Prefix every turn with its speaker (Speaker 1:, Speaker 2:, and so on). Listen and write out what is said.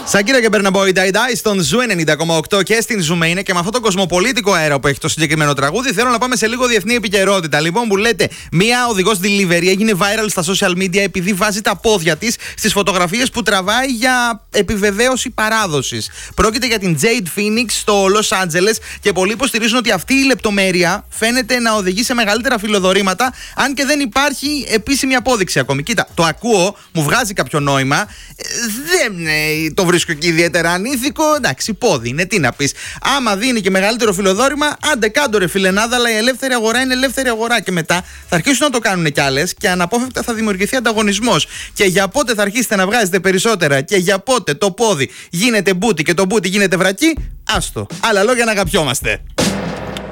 Speaker 1: Σακύρα και Μπερναμπόι Ντάι στον Ζου 90,8 και στην Ζουμέ είναι και με αυτό το κοσμοπολίτικο αέρα που έχει το συγκεκριμένο τραγούδι. Θέλω να πάμε σε λίγο διεθνή επικαιρότητα. Λοιπόν, που λέτε, μία οδηγός delivery έγινε viral στα social media επειδή βάζει τα πόδια της στις φωτογραφίες που τραβάει για επιβεβαίωση παράδοσης. Πρόκειται για την Jade Phoenix στο Los Angeles και πολλοί υποστηρίζουν ότι αυτή η λεπτομέρεια φαίνεται να οδηγεί σε μεγαλύτερα φιλοδορήματα, αν και δεν υπάρχει επίσημη απόδειξη ακόμη. Κοίτα, το ακούω, μου βγάζει κάποιο νόημα. Δεν το βρίσκω και ιδιαίτερα ανήθικο. Εντάξει, πόδι είναι, τι να πεις. Άμα δίνει και μεγαλύτερο φιλοδόρημα, άντε κάντο ρε φιλενάδα, αλλά η ελεύθερη αγορά είναι ελεύθερη αγορά. Και μετά θα αρχίσουν να το κάνουν κι άλλες και αναπόφευκτα θα δημιουργηθεί ανταγωνισμός. Και για πότε θα αρχίσετε να βγάζετε περισσότερα και για πότε το πόδι γίνεται μπούτι και το μπούτι γίνεται βρακί, άστο. Άλλα λόγια να αγαπιόμαστε.